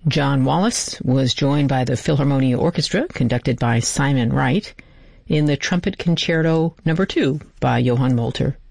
John Wallace was joined by the Philharmonia Orchestra, conducted by Simon Wright, in the Trumpet Concerto No. 2 by Johann Molter.